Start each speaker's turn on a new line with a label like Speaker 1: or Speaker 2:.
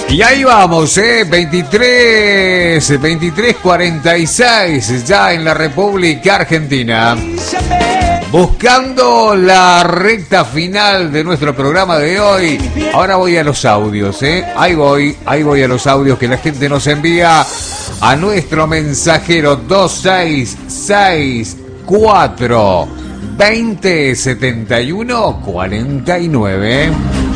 Speaker 1: Y ahí vamos, 23:46 ya en la República Argentina. Buscando la recta final de nuestro programa de hoy. Ahora voy a los audios, Ahí voy a los audios que la gente nos envía a nuestro mensajero 2664 2071 49.